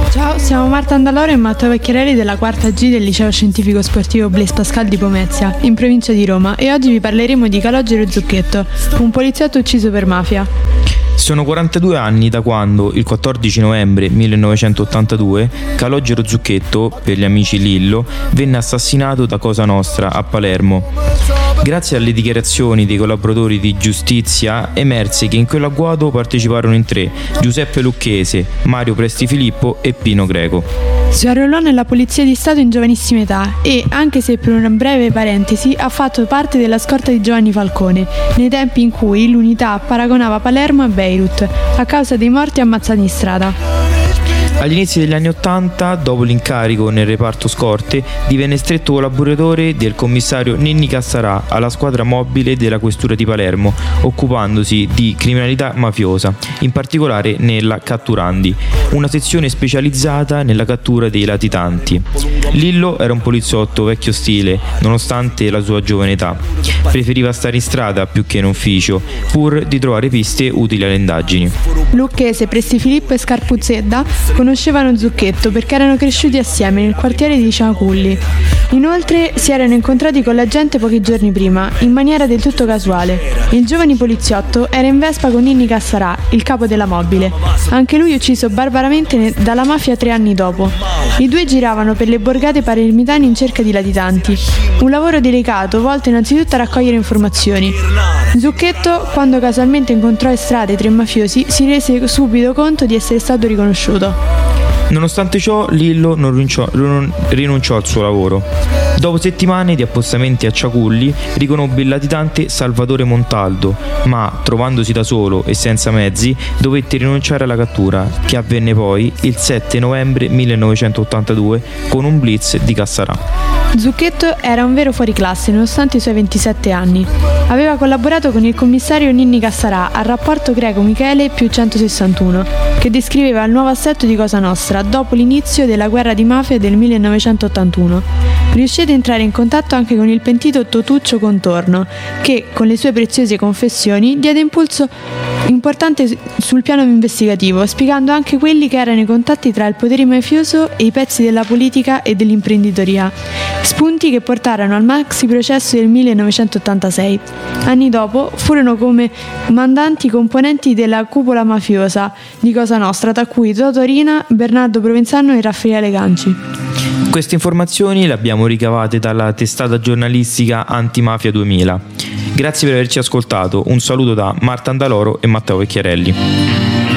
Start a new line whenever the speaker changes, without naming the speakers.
Ciao, siamo Marta Andaloro e Matteo Vecchiarelli della quarta G del Liceo Scientifico Sportivo Blaise Pascal di Pomezia, in provincia di Roma, e oggi vi parleremo di Calogero Zucchetto, un poliziotto ucciso per mafia.
Sono 42 anni da quando, il 14 novembre 1982, Calogero Zucchetto, per gli amici Lillo, venne assassinato da Cosa Nostra a Palermo. Grazie alle dichiarazioni dei collaboratori di giustizia emerse che in quell'agguato parteciparono in tre: Giuseppe Lucchese, Mario Prestifilippo e Pino Greco.
Si arruolò nella Polizia di Stato in giovanissima età e, anche se per una breve parentesi, ha fatto parte della scorta di Giovanni Falcone, nei tempi in cui l'unità paragonava Palermo a Beirut, a causa dei morti ammazzati in strada.
Agli inizi degli anni '80, dopo l'incarico nel reparto scorte, divenne stretto collaboratore del commissario Ninni Cassarà alla squadra mobile della questura di Palermo, occupandosi di criminalità mafiosa, in particolare nella Catturandi, una sezione specializzata nella cattura dei latitanti. Lillo era un poliziotto vecchio stile, nonostante la sua giovane età. Preferiva stare in strada più che in ufficio, pur di trovare piste utili alle indagini.
Lucchese, Prestifilippo e Scarpuzzedda conoscevano Zucchetto perché erano cresciuti assieme nel quartiere di Ciaculli. Inoltre si erano incontrati con la gente pochi giorni prima, in maniera del tutto casuale. Il giovane poliziotto era in Vespa con Ninni Cassarà, il capo della mobile, anche lui ucciso barbaramente dalla mafia 3 anni dopo. I due giravano per le borgate palermitane in cerca di latitanti, un lavoro delicato volto innanzitutto a raccogliere informazioni. Zucchetto, quando casualmente incontrò in strada i tre mafiosi, si rese subito conto di essere stato riconosciuto.
Nonostante ciò, Lillo non rinunciò al suo lavoro. Dopo settimane di appostamenti a Ciaculli, riconobbe il latitante Salvatore Montaldo, ma, trovandosi da solo e senza mezzi, dovette rinunciare alla cattura, che avvenne poi il 7 novembre 1982 con un blitz di Cassarà.
Zucchetto era un vero fuoriclasse nonostante i suoi 27 anni. Aveva collaborato con il commissario Ninni Cassarà al rapporto Greco Michele più 161, che descriveva il nuovo assetto di Cosa Nostra dopo l'inizio della guerra di mafia del 1981. Riuscì ad entrare in contatto anche con il pentito Totuccio Contorno, che, con le sue preziose confessioni, diede impulso importante sul piano investigativo, spiegando anche quelli che erano i contatti tra il potere mafioso e i pezzi della politica e dell'imprenditoria, spunti che portarono al maxi processo del 1986. Anni dopo furono come mandanti componenti della cupola mafiosa di Cosa Nostra, tra cui Toto Rina, Bernardo Provenzano e Raffaele Ganci.
Queste informazioni le abbiamo ricavate dalla testata giornalistica Antimafia 2000. Grazie per averci ascoltato, un saluto da Marta Andaloro e Matteo Vecchiarelli.